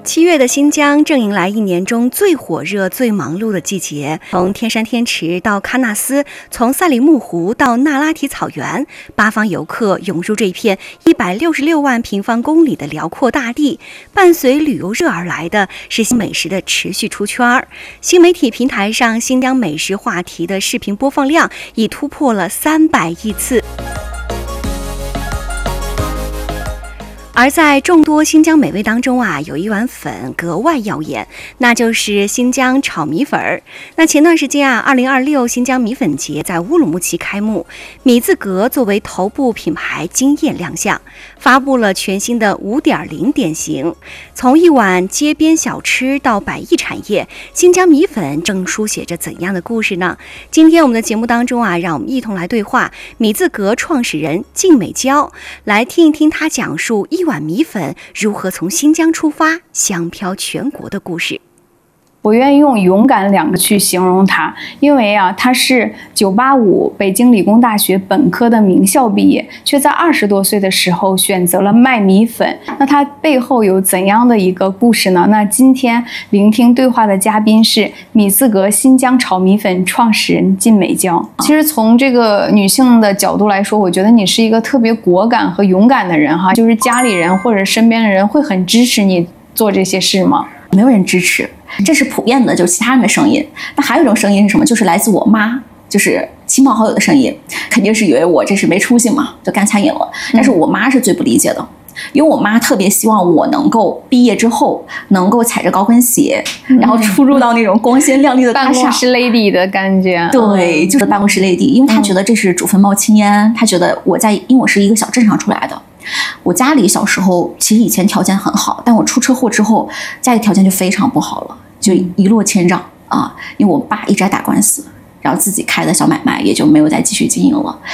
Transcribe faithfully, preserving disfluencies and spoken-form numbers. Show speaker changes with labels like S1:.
S1: 七月的新疆正迎来一年中最火热、最忙碌的季节。从天山天池到喀纳斯，从赛里木湖到那拉提草原，八方游客涌入这片一百六十六万平方公里的辽阔大地。伴随旅游热而来的是新美食的持续出圈。新媒体平台上新疆美食话题的视频播放量已突破了三百亿次。而在众多新疆美味当中啊，有一碗粉格外耀眼，那就是新疆炒米粉儿。那前段时间啊，二零二六新疆米粉节在乌鲁木齐开幕，米字格作为头部品牌惊艳亮相，发布了全新的 五点零 典型。从一碗街边小吃到百亿产业，新疆米粉正书写着怎样的故事呢？今天我们的节目当中啊，让我们一同来对话米字格创始人靳美娇，来听一听他讲述一碗米粉如何从新疆出发，香飘全国的故事。
S2: 我愿意用勇敢两个去形容它，因为啊，他是九八五北京理工大学本科的名校毕业，却在二十多岁的时候选择了卖米粉。那他背后有怎样的一个故事呢？那今天聆听对话的嘉宾是米字格新疆炒米粉创始人靳美娇。其实从这个女性的角度来说，我觉得你是一个特别果敢和勇敢的人哈，就是家里人或者身边的人会很支持你做这些事吗？
S3: 没有人支持，这是普遍的，就是其他人的声音。那还有一种声音是什么？就是来自我妈，就是亲朋好友的声音，肯定是以为我这是没出息嘛，就干餐饮了。但是我妈是最不理解的，因为我妈特别希望我能够毕业之后能够踩着高跟鞋，嗯、然后出入到那种光鲜亮丽的
S2: 办公室 lady 的感觉。
S3: 对，就是办公室 lady， 因为她觉得这是祖坟冒青烟，她觉得我在，因为我是一个小镇上出来的。我家里小时候其实以前条件很好，但我出车祸之后家里条件就非常不好了，就一落千丈啊！因为我爸一直在打官司，然后自己开的小买卖也就没有再继续经营了。